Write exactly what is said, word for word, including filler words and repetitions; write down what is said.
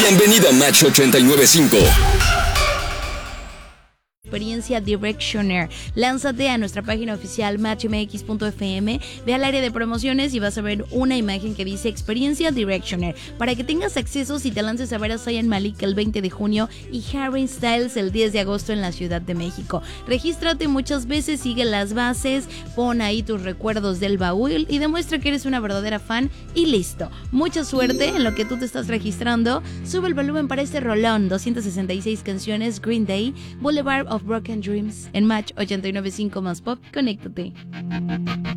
Bienvenido a Match ochenta y nueve punto cinco. Experiencia Directioner. Lánzate a nuestra página oficial match m x punto f m, ve al área de promociones y vas a ver una imagen que dice Experiencia Directioner para que tengas acceso y te lances a ver a Zayn Malik el veinte de junio y Harry Styles el diez de agosto en la Ciudad de México. Regístrate muchas veces, sigue las bases, pon ahí tus recuerdos del baúl y demuestra que eres una verdadera fan y listo. Mucha suerte en lo que tú te estás registrando. Sube el volumen para este rolón, doscientas sesenta y seis canciones, Green Day, Boulevard of Broken Dreams, en Match ochenta y nueve punto cinco más Pop. Conéctate.